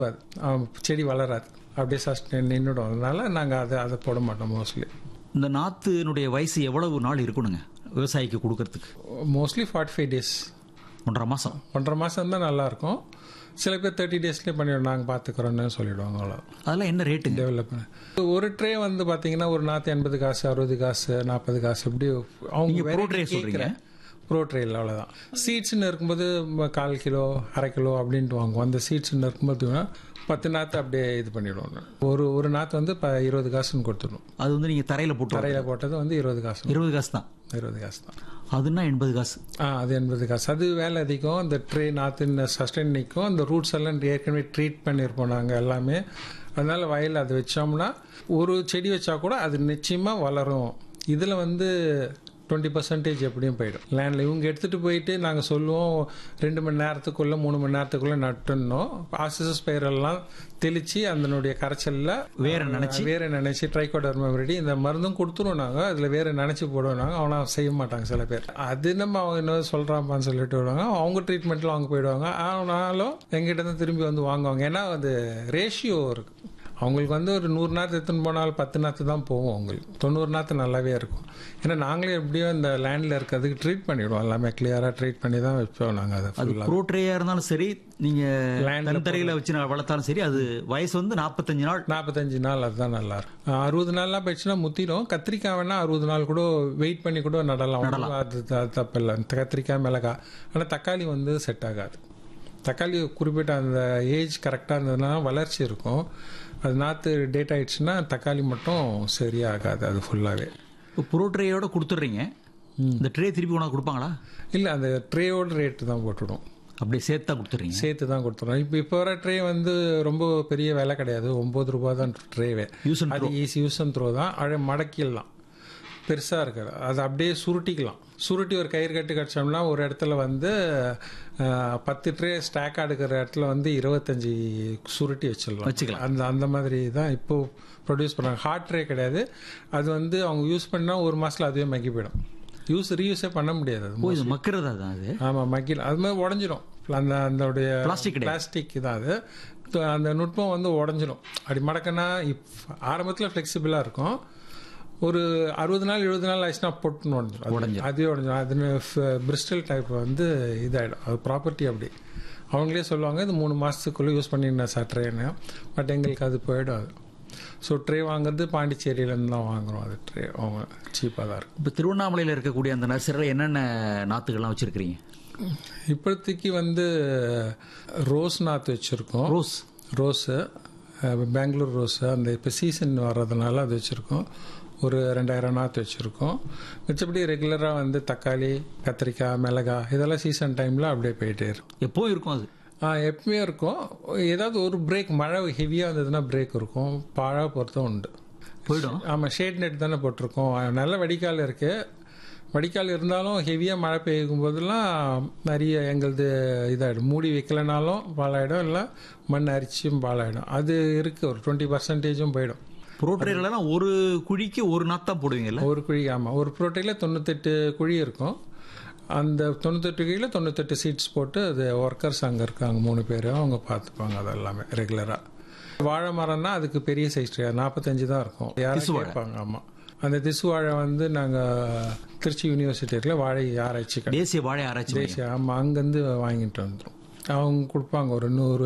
செடி வளராது, அப்படியே சஸ்டெயின் நின்றுடும். அதனால நாங்கள் அதை போட மாட்டோம் மோஸ்ட்லி. இந்த நாற்றுனுடைய வயசு எவ்வளவு நாள் இருக்கணுங்க விவசாயிக்கு கொடுக்கறதுக்கு? மோஸ்ட்லி 45 days, 1.5 மாதம். 1.5 மாதம் தான் நல்லாயிருக்கும். சில பேர் 30 daysலேயே பண்ணிவிடும், நாங்கள் பார்த்துக்குறோன்னு சொல்லிவிடுவாங்க. அவ்வளோ அதெல்லாம் என்ன ரேட்டுங்க? டெவலப்மெண்ட் ஒரு ட்ரே வந்து பார்த்தீங்கன்னா ஒரு நாற்று 80 காசு, 60 காசு, 40 காசு, இப்படி அவங்க ப்ரோ ட்ரே சொல்கிறீங்க? ப்ரோ ட்ரேயில் அவ்வளோதான். சீட்ஸ்ன்னு இருக்கும்போது 1/4 கிலோ 1/2 கிலோ அப்படின்ட்டு வாங்குவோம். அந்த சீட்ஸ்ன்னு இருக்கும்போது 10 நாற்று அப்படியே இது பண்ணிவிடுவோம். ஒரு நாற்று வந்து 20 காசுன்னு கொடுத்துடணும். அது வந்து நீங்கள் தரையில் போட்டது வந்து 20 காசு. 20 காசு தான். 20 காசு தான். அதுன்னா 80 காசு. அது 80 காசு. அது வேலை அதிகம். அந்த ட்ரே நாற்று சஸ்டெயின் நிற்கும். அந்த ரூட்ஸ் எல்லாம் ஏற்கனவே ட்ரீட் பண்ணியிருப்போம் நாங்கள் எல்லாமே. அதனால வயலில் அதை வச்சோம்னா ஒரு செடி வச்சா கூட அது நிச்சயமாக வளரும். இதில் வந்து 20% எப்படியும் போயிடும் லேண்டில். இவங்க எடுத்துகிட்டு போயிட்டு நாங்கள் சொல்லுவோம் 2 மணி நேரத்துக்குள்ளே 3 மணி நேரத்துக்குள்ளே நட்டுனோம். ஆசிசஸ் பயிரெல்லாம் தெளித்து அதனுடைய கரைச்சலில் வேற நினைச்சு ட்ரைகோடர்மா இந்த மருந்தும் கொடுத்துருவோம் நாங்கள். அதில் வேற நினைச்சு போடுவோம் நாங்கள். அவனா செய்ய மாட்டாங்க சில பேர். அது நம்ம அவங்க என்ன சொல்கிறாப்பான்னு சொல்லிட்டு விடுவாங்க. அவங்க ட்ரீட்மெண்ட்டில் அவங்க போயிடுவாங்க. ஆனாலும் எங்கிட்ட தான் திரும்பி வந்து வாங்குவாங்க. ஏன்னா அது ரேஷியோ இருக்குது. அவங்களுக்கு வந்து ஒரு 100 நாற்று எடுத்துன்னு போனாலும் 10 நாற்று தான் போகும். அவங்களுக்கு 90 நாற்று நல்லாவே இருக்கும். ஏன்னா நாங்களே எப்படியும் இந்த லேண்டில் இருக்கிறதுக்கு ட்ரீட் பண்ணிவிடுவோம். எல்லாமே கிளியராக ட்ரீட் பண்ணி தான் வைப்போம் நாங்கள். அது ப்ரோ ட்ரேயாக இருந்தாலும் சரி, நீங்கள் தரையில் வச்சு வளர்த்தாலும் சரி, அது வயசு வந்து 45 நாள். அதுதான் நல்லா இருக்கும். 60 நாள்லாம் போயிடுச்சுன்னா முத்திடும். கத்திரிக்காய் வேணா 60 நாள் கூட வெயிட் பண்ணி கூட நடலாம். அது தப்பு இல்லை. கத்திரிக்காய், மிளகாய். ஆனால் தக்காளி வந்து செட் ஆகாது. தக்காளி குறிப்பிட்ட அந்த ஏஜ் கரெக்டாக இருந்ததுன்னா வளர்ச்சி இருக்கும். அது நாற்று டேட் ஆயிடுச்சுன்னா தக்காளி மட்டும் சரியாகாது. அது ஃபுல்லாகவே இப்போ ப்ரோ ட்ரேயோட கொடுத்துட்றீங்க. இந்த ட்ரே திருப்பி கொண்டாந்து கொடுப்பாங்களா? இல்லை, அந்த ட்ரேயோட ரேட்டு தான் போட்டுவிடும். அப்படியே சேர்த்து தான் கொடுத்துட்றீங்க? சேர்த்து தான் கொடுத்துருவோம். இப்போ வர ட்ரே வந்து ரொம்ப பெரிய விலை கிடையாது. 9 ரூபா தான் ட்ரேவே. அது ஈஸி யூஸ் அண்ட் த்ரோ தான். மடக்கிடலாம். பெருசாக இருக்காது. அதை அப்படியே சுருட்டி ஒரு கயிறு கட்டு கடிச்சோம்னா ஒரு இடத்துல வந்து 10 ட்ரே ஸ்டாக் எடுக்கிற இடத்துல வந்து 25 சுருட்டி வச்சுக்கலாம். அந்த மாதிரி தான் இப்போ ப்ரொடியூஸ் பண்ணுறாங்க. ஹார்ட் ட்ரே கிடையாது. அது வந்து அவங்க யூஸ் பண்ணால் ஒரு மாதத்தில் அதுவே மக்கி போயிடும். ரீயூஸே பண்ண முடியாது. அது மக்கிறதா தான் அது. ஆமாம், மக்கிடும். அது மாதிரி உடஞ்சிடும். அதோடைய பிளாஸ்டிக் தான் அது. அந்த நுட்பம் வந்து உடஞ்சிடும். அப்படி மடக்கினா ஆரம்பத்தில் ஃப்ளெக்சிபிளாக இருக்கும். ஒரு 60 நாள் 70 நாள் ஆயிடுச்சுன்னா பொட்டுன்னு உடஞ்சிடும். அதுவே உடஞ்சிடும். அது பிரிஸ்டல் டைப் வந்து இதாகிடும். அது ப்ராப்பர்ட்டி அப்படி. அவங்களே சொல்லுவாங்க இது 3 மாதத்துக்குள்ளே யூஸ் பண்ணிருந்தேன் சார் ட்ரேன்னு. பட் எங்களுக்கு அது போயிடும். அது ஸோ ட்ரே வாங்குறது பாண்டிச்சேரியிலேருந்து தான் வாங்குகிறோம். அது ட்ரே அவங்க சீப்பாக தான் இருக்கும். இப்போ திருவண்ணாமலையில் இருக்கக்கூடிய அந்த நர்சரியில் என்னென்ன நாற்றுகள்லாம் வச்சுருக்கிறீங்க? இப்போதைக்கு வந்து ரோஸ் நாற்று வச்சுருக்கோம். ரோஸு பெங்களூர் ரோஸு அந்த இப்போ சீசன் வர்றதுனால அது வச்சுருக்கோம். ஒரு 2000 நாற்று வச்சுருக்கோம். மிச்சப்படி ரெகுலராக வந்து தக்காளி, கத்திரிக்காய், மிளகாய் இதெல்லாம் சீசன் டைமில் அப்படியே போயிட்டே இருக்கும். எப்போவும் இருக்கும். அது எப்பவுமே இருக்கும். ஏதாவது ஒரு பிரேக், மழை ஹெவியாக இருந்ததுன்னா பிரேக் இருக்கும். பாழா பொறுத்தும் உண்டு. போயிடும். ஆமாம், ஷேட் நெட் தானே போட்டிருக்கோம். நல்ல வடிகால் இருக்குது. வடிகால் இருந்தாலும் ஹெவியாக மழை பெய்யும் போதெல்லாம் நிறைய எங்களது இதாகிடும். மூடி வைக்கலனாலும் பாலாயிடும், இல்லை மண் அரிச்சும் பாலாயிடும். அது இருக்குது. ஒரு 20% போயிடும். புரோட்ரேலாம் ஒரு குழிக்கு ஒரு நாத்தா போடுவீங்கல்ல? ஒரு குழி. ஆமாம், ஒரு புரோட்ரேல 98 குழி இருக்கும். அந்த 98 குழியில் 98 சீட்ஸ் போட்டு அது ஒர்க்கர்ஸ் அங்கே இருக்காங்க 3 பேர். அவங்க பார்த்துப்பாங்க அது எல்லாமே ரெகுலராக. வாழை மரம்னா அதுக்கு பெரிய சைஸ் 45 தான் இருக்கும். யாரும் கேட்பாங்க. ஆமாம், அந்த திசு வாழை வந்து நாங்கள் திருச்சி யூனிவர்சிட்டியில் வாழை ஆராய்ச்சி, தேசிய வாழை ஆராய்ச்சி. ஆமாம், அங்கேருந்து வாங்கிட்டு வந்துடும். அவங்க கொடுப்பாங்க. ஒரு 100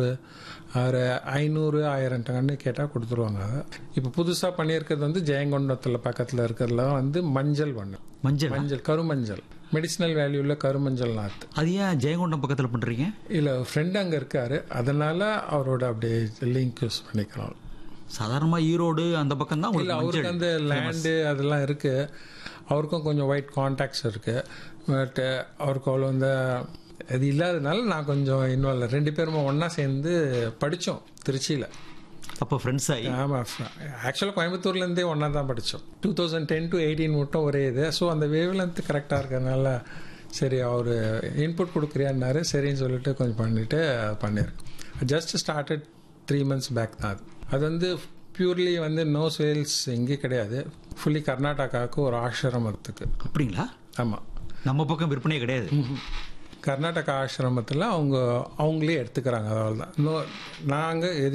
500 1000 டன்னு கேட்டால் கொடுத்துருவாங்க. அதை இப்போ புதுசாக பண்ணியிருக்கிறது வந்து ஜெயங்கொண்டத்தில் பக்கத்தில் இருக்கிறதுல வந்து மஞ்சள் கருமஞ்சள் மெடிசினல் வேல்யூல கருமஞ்சள் நாற்று. அது ஏன் ஜெயங்கொண்டம் பக்கத்தில் பண்ணுறீங்க? இல்லை, ஃப்ரெண்ட் அங்கே இருக்காரு. அதனால அவரோட அப்படியே லிங்க் யூஸ் பண்ணிக்கிறோம். சாதாரணமாக ஈரோடு அந்த பக்கம் தான். இல்லை, அவருக்கு அந்த லேண்டு அதெல்லாம் இருக்குது. அவருக்கும் கொஞ்சம் ஒயிட் கான்டாக்ட்ஸ் இருக்குது. பட் அவருக்கு அவ்வளோ இந்த அது இல்லாததுனால நான் கொஞ்சம் இன்வால்வ். 2 பேருமே ஒன்றா சேர்ந்து படித்தோம் திருச்சியில். அப்போ ஃப்ரெண்ட்ஸ் ஆகி. ஆமாம், ஆக்சுவலாக கோயம்புத்தூர்லேருந்தே ஒன்றா தான் படித்தோம். 2010 to 18 மட்டும் ஒரே இது. ஸோ அந்த வேவ் லென்த் கரெக்டாக இருக்கிறதுனால சரி அவர் இன்புட் கொடுக்குறியான்னாரு. சரின்னு சொல்லிட்டு கொஞ்சம் பண்ணியிருக்கேன். ஜஸ்ட் ஸ்டார்டட் 3 months பேக் தான். அது வந்து பியூர்லி வந்து நோ சேல்ஸ் எங்கே கிடையாது. ஃபுல்லி கர்நாடகாவுக்கு ஒரு ஆசிரமத்துக்கு. அப்படிங்களா? ஆமாம், நம்ம பக்கம் விற்பனையே கிடையாது. கர்நாடகா ஆசிரமத்தில் அவங்களே எடுத்துக்கிறாங்க. அவ்வளோதான். நாங்கள்